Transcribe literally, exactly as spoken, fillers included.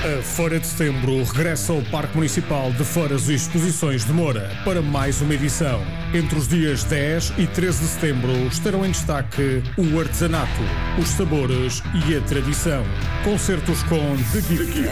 A Feira de Setembro regressa ao Parque Municipal de Feiras e Exposições de Moura para mais uma edição. Entre os dias dez e treze de setembro estarão em destaque o artesanato, os sabores e a tradição. Concertos com The Gift,